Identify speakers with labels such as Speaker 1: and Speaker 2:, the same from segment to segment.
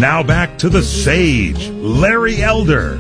Speaker 1: Now back to the sage, Larry Elder.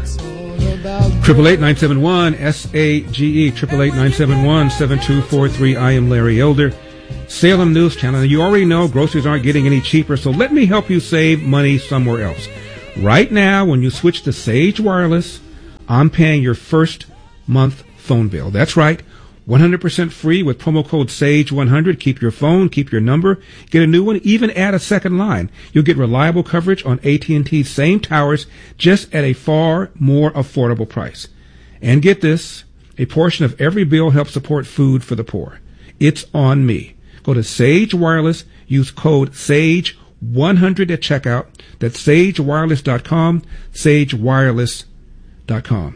Speaker 2: 888-971-SAGE, 888-971-7243. I am Larry Elder. Salem News Channel. You already know groceries aren't getting any cheaper, so let me help you save money somewhere else. Right now, when you switch to Sage Wireless, I'm paying your first month phone bill. That's right. 100% free with promo code SAGE100. Keep your phone, keep your number, get a new one, even add a second line. You'll get reliable coverage on AT&T's same towers, just at a far more affordable price. And get this, a portion of every bill helps support food for the poor. It's on me. Go to Sage Wireless, use code SAGE100 at checkout. That's sagewireless.com, sagewireless.com.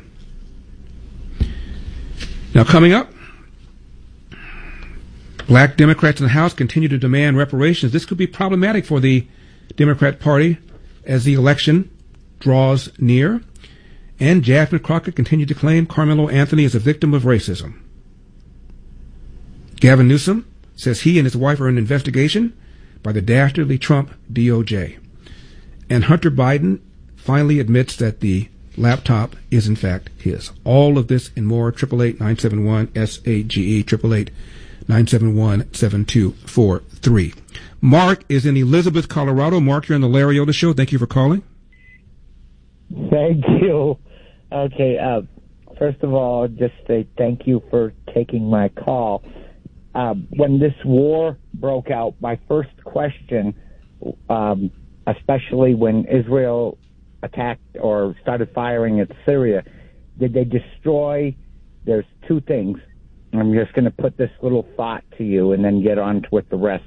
Speaker 2: Now coming up, Black Democrats in the House continue to demand reparations. This could be problematic for the Democrat Party as the election draws near. And Jasmine Crockett continued to claim Carmelo Anthony is a victim of racism. Gavin Newsom says he and his wife are in investigation by the dastardly Trump DOJ. And Hunter Biden finally admits that the laptop is in fact his. All of this and more, 888-971-SAGE, 888-971-7243. Mark is in Elizabeth, Colorado. Mark, you're on the Larry Elder Show. Thank you for calling.
Speaker 3: Thank you. Okay, first of all, just say thank you for taking my call. When this war broke out, my first question, especially when Israel attacked or started firing at Syria, did they destroy? There's two things. I'm just going to put this little thought to you and then get on with the rest.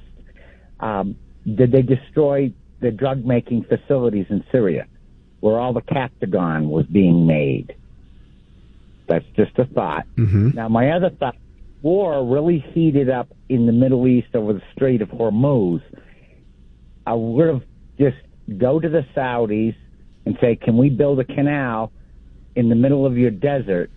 Speaker 3: Did they destroy the drug-making facilities in Syria where all the Captagon was being made? That's just a thought. Mm-hmm. Now, my other thought, war really heated up in the Middle East over the Strait of Hormuz. I would have just go to the Saudis and say, can we build a canal in the middle of your desert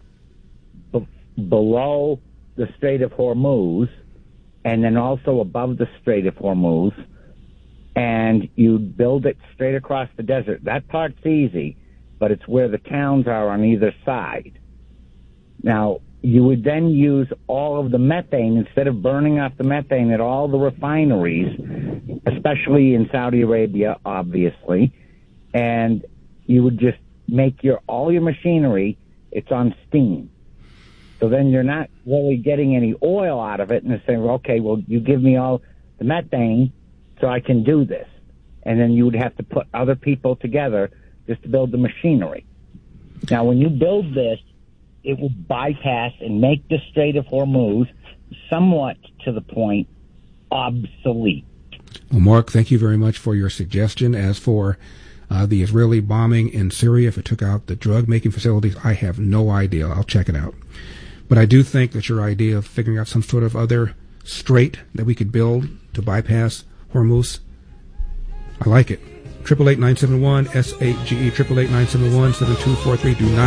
Speaker 3: below the Strait of Hormuz and then also above the Strait of Hormuz, and you build it straight across the desert. That part's easy, but it's where the towns are on either side. Now, you would then use all of the methane, instead of burning off the methane at all the refineries, especially in Saudi Arabia, obviously, and you would just make all your machinery, it's on steam. So then you're not really getting any oil out of it, and they're saying, okay, well, you give me all the methane so I can do this. And then you would have to put other people together just to build the machinery. Now, when you build this, it will bypass and make the Strait of Hormuz somewhat to the point obsolete.
Speaker 2: Well, Mark, thank you very much for your suggestion. As for the Israeli bombing in Syria, if it took out the drug-making facilities, I have no idea. I'll check it out. But I do think that your idea of figuring out some sort of other strait that we could build to bypass Hormuz, I like it. 888-971-SAGE, 888-971-7243. Do not